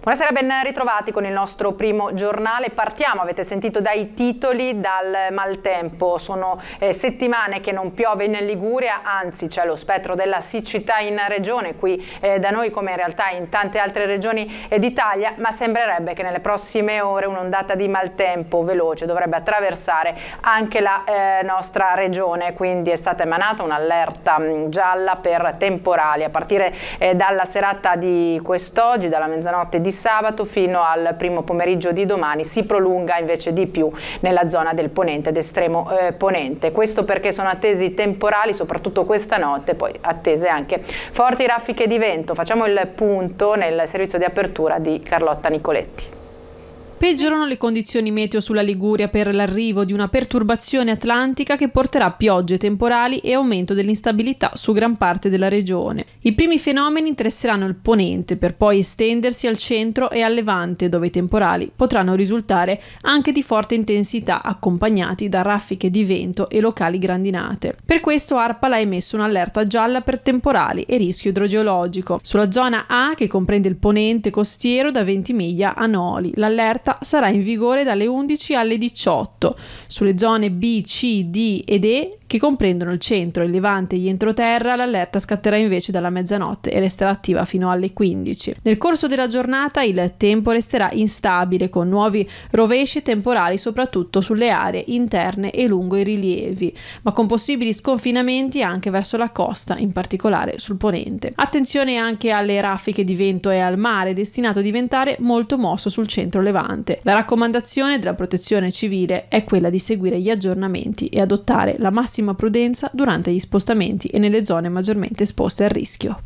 Buonasera, ben ritrovati con il nostro primo giornale. Partiamo, avete sentito dai titoli, dal maltempo. Sono settimane che non piove in Liguria, anzi c'è lo spettro della siccità in regione, qui da noi come in realtà in tante altre regioni d'Italia, ma sembrerebbe che nelle prossime ore un'ondata di maltempo veloce dovrebbe attraversare anche la nostra regione, quindi è stata emanata un'allerta gialla per temporali a partire dalla serata di quest'oggi, dalla mezzanotte di sabato fino al primo pomeriggio di domani. Si prolunga invece di più nella zona del ponente ed estremo ponente. Questo perché sono attesi temporali soprattutto questa notte, poi attese anche forti raffiche di vento. Facciamo il punto nel servizio di apertura di Carlotta Nicoletti. Peggiorano le condizioni meteo sulla Liguria per l'arrivo di una perturbazione atlantica che porterà piogge temporali e aumento dell'instabilità su gran parte della regione. I primi fenomeni interesseranno il ponente per poi estendersi al centro e al levante, dove i temporali potranno risultare anche di forte intensità, accompagnati da raffiche di vento e locali grandinate. Per questo ARPAL ha emesso un'allerta gialla per temporali e rischio idrogeologico. Sulla zona A, che comprende il ponente costiero da Ventimiglia a Noli, l'allerta sarà in vigore dalle 11 alle 18. Sulle zone B, C, D ed E, che comprendono il centro, il levante e gli entroterra, l'allerta scatterà invece dalla mezzanotte e resterà attiva fino alle 15. Nel corso della giornata il tempo resterà instabile, con nuovi rovesci temporali soprattutto sulle aree interne e lungo i rilievi, ma con possibili sconfinamenti anche verso la costa, in particolare sul ponente. Attenzione anche alle raffiche di vento e al mare, destinato a diventare molto mosso sul centro levante. La raccomandazione della Protezione Civile è quella di seguire gli aggiornamenti e adottare la massima prudenza durante gli spostamenti e nelle zone maggiormente esposte al rischio.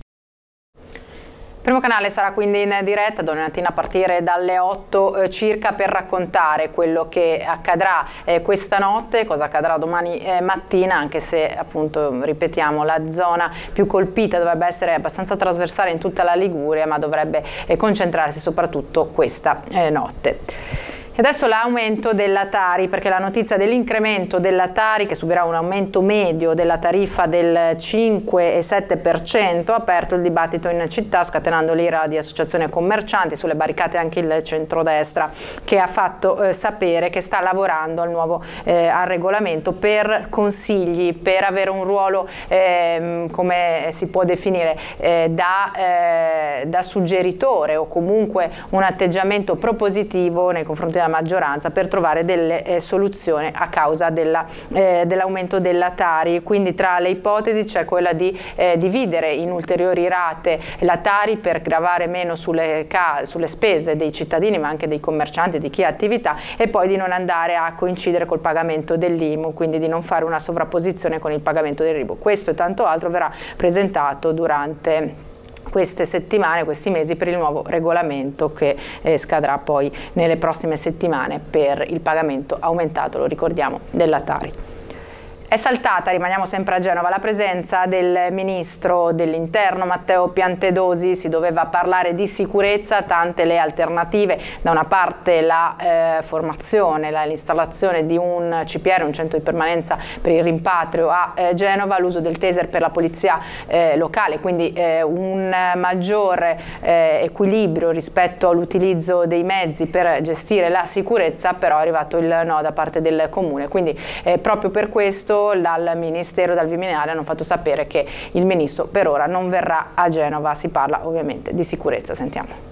Primo canale sarà quindi in diretta domani mattina a partire dalle 8 circa per raccontare quello che accadrà questa notte, cosa accadrà domani mattina, anche se appunto ripetiamo la zona più colpita dovrebbe essere abbastanza trasversale in tutta la Liguria, ma dovrebbe concentrarsi soprattutto questa notte. Adesso l'aumento della Tari, perché la notizia dell'incremento della Tari, che subirà un aumento medio della tariffa del 5,7%, ha aperto il dibattito in città, scatenando l'ira di associazioni commercianti, sulle barricate anche il centrodestra, che ha fatto sapere che sta lavorando al nuovo al regolamento per consigli, per avere un ruolo, come si può definire, da suggeritore o comunque un atteggiamento propositivo nei confronti della maggioranza per trovare delle soluzioni a causa dell'aumento della Tari. Quindi tra le ipotesi c'è quella di dividere in ulteriori rate la Tari per gravare meno sulle spese dei cittadini, ma anche dei commercianti, di chi ha attività, e poi di non andare a coincidere col pagamento dell'IMU, quindi di non fare una sovrapposizione con il pagamento dell'IMU. Questo e tanto altro verrà presentato durante queste settimane, questi mesi, per il nuovo regolamento che scadrà poi nelle prossime settimane per il pagamento aumentato, lo ricordiamo, della Tari. È saltata, rimaniamo sempre a Genova, la presenza del ministro dell'Interno Matteo Piantedosi. Si doveva parlare di sicurezza, tante le alternative: da una parte la formazione, l'installazione di un CPR, un centro di permanenza per il rimpatrio a Genova, l'uso del taser per la polizia locale, quindi un maggiore equilibrio rispetto all'utilizzo dei mezzi per gestire la sicurezza, però è arrivato il no da parte del comune, quindi proprio per questo dal Ministero, dal Viminale, hanno fatto sapere che il ministro per ora non verrà a Genova. Si parla ovviamente di sicurezza, sentiamo.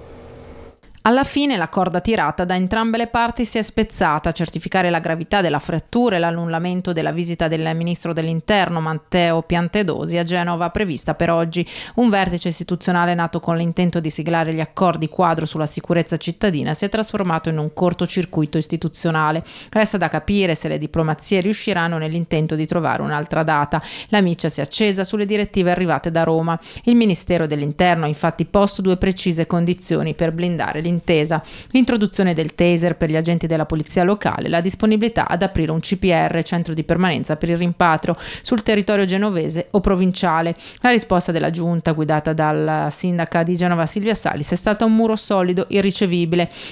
Alla fine la corda tirata da entrambe le parti si è spezzata. A certificare la gravità della frattura e l'annullamento della visita del ministro dell'Interno Matteo Piantedosi a Genova, prevista per oggi. Un vertice istituzionale nato con l'intento di siglare gli accordi quadro sulla sicurezza cittadina si è trasformato in un cortocircuito istituzionale. Resta da capire se le diplomazie riusciranno nell'intento di trovare un'altra data. La miccia si è accesa sulle direttive arrivate da Roma. Il Ministero dell'Interno ha infatti posto due precise condizioni per blindare l'intesa: l'introduzione del taser per gli agenti della polizia locale, la disponibilità ad aprire un CPR, centro di permanenza per il rimpatrio, sul territorio genovese o provinciale. La risposta della giunta, guidata dalla sindaca di Genova Silvia Salis, è stata un muro solido, irricevibile.